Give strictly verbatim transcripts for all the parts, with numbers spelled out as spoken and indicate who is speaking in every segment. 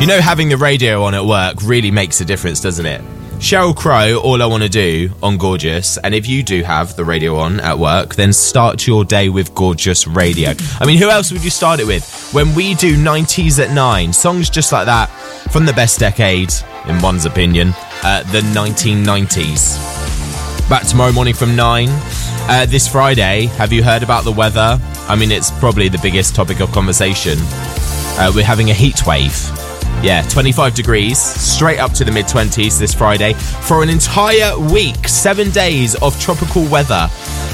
Speaker 1: You know, having the radio on at work really makes a difference, doesn't it? Sheryl Crow, All I Want to Do on Gorgeous. And if you do have the radio on at work, then start your day with Gorgeous Radio. I mean, who else would you start it with? When we do nineties at nine, songs just like that from the best decade, in one's opinion, uh, the nineteen nineties. Back tomorrow morning from nine. Uh, this Friday, have you heard about the weather? I mean, it's probably the biggest topic of conversation. Uh, we're having a heat wave. Yeah, twenty-five degrees, straight up to the mid-twenties this Friday for an entire week. Seven days of tropical weather.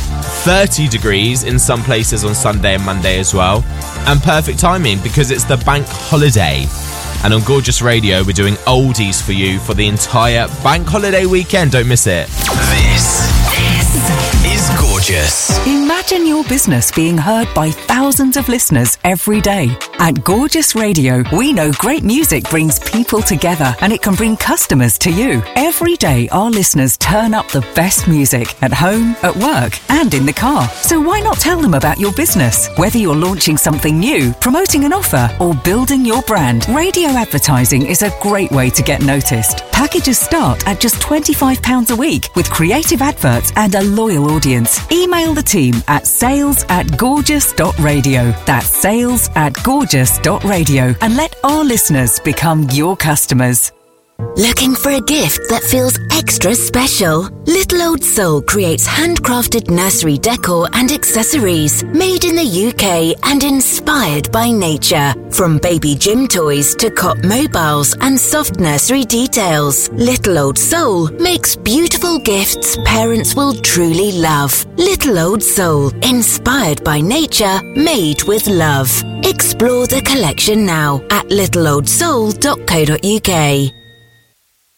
Speaker 1: thirty degrees in some places on Sunday and Monday as well. And perfect timing because it's the bank holiday. And on Gorgeous Radio, we're doing oldies for you for the entire bank holiday weekend. Don't miss it.
Speaker 2: This, this is Gorgeous.
Speaker 3: Imagine your business being heard by thousands of listeners every day. At Gorgeous Radio, we know great music brings people together and it can bring customers to you. Every day, our listeners turn up the best music at home, at work, and in the car. So why not tell them about your business? Whether you're launching something new, promoting an offer, or building your brand, radio advertising is a great way to get noticed. Packages start at just twenty-five pounds a week with creative adverts and a loyal audience. Email the team at sales at gorgeous dot radio. That's sales at gorgeous dot radio and let our listeners become your customers.
Speaker 4: Looking for a gift that feels extra special? Little Old Soul creates handcrafted nursery decor and accessories made in the U K and inspired by nature. From baby gym toys to cot mobiles and soft nursery details, Little Old Soul makes beautiful gifts parents will truly love. Little Old Soul, inspired by nature, made with love. Explore the collection now at little old soul dot co dot uk.